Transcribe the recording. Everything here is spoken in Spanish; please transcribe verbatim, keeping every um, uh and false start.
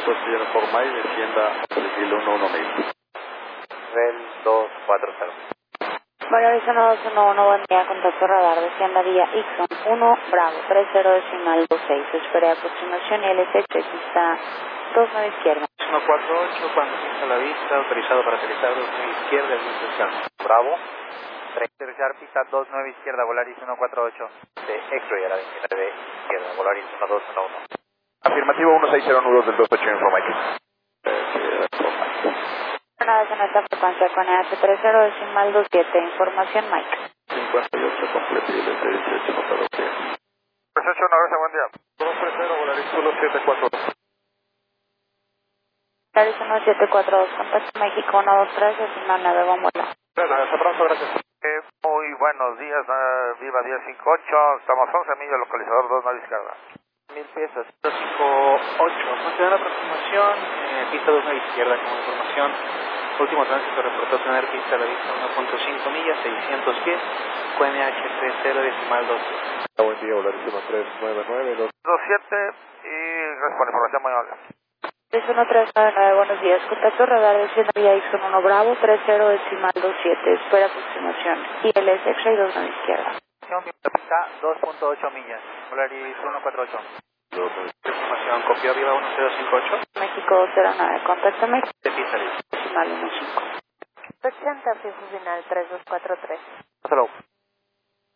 puesto lleno por May, descienda al uno uno mil. Nivel dos cuatro cero. Valoriza uno dos uno uno, buen día, contacto radar, descienda vía Ixon uno, Bravo, tres cero decimal dos seis, espera de aproximación y L S X está dos nueve izquierda. uno cuatro ocho, cuando fija la vista, autorizado para aterrizar dos nueve izquierda, el viento es Bravo, aterrizar pista dos nueve izquierda, Volaris uno cuatro ocho, de X-Ray a la veintinueve izquierda, Volaris uno dos uno uno. Afirmativo uno seis cero nudos del dos ocho Information. Una vez en esta frecuencia con E H tres cero decimal dos siete, información Mike. cincuenta y ocho completo y L S dieciocho notado bien. tres ocho, una vez, buen día. dos tres cero, Volaris uno siete cuatro dos. Volaris uno siete cuatro dos, contacto México uno dos tres decimal nueve, vamos a Hasta pronto, gracias. Eh, muy buenos días, uh, Viva diez cinco ocho, estamos once millas, localizador dos nueve izquierda. mil piezas, cero cinco ocho, considera la aproximación, eh, pista dos nueve izquierda como información. Último tránsito reportó tener pista a la vista uno punto cinco millas, seiscientos pies, Q N H tres cero decimal dos. Buen día, Volaris uno tres nueve nueve dos. dos siete y gracias por la información, muy amable. tres uno tres nueve nueve, buenos días, contacto radar, descienda vía Ixon uno, Bravo, tres cero decimal dos siete, espera aproximación y L S X dos nueve izquierda. Pista dos punto ocho millas, Volaris uno cuatro ocho. Información, copió Viva uno cero cinco ocho. México cero nueve, contacto México De pista listo. decimal uno cinco. ochenta, fijo final tres dos cuatro tres. Hello.